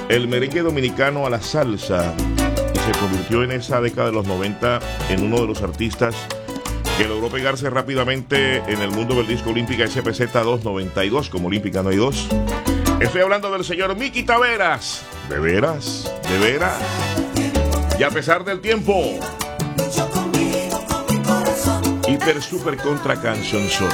el merengue dominicano a la salsa y se convirtió en esa década de los 90 en uno de los artistas que logró pegarse rápidamente en el mundo del disco Olímpica SPZ 292, como Olímpica no hay dos. Estoy hablando del señor Miki Taveras. ¿De veras? ¿De veras? Y a pesar del tiempo, hiper super contra cancionzón.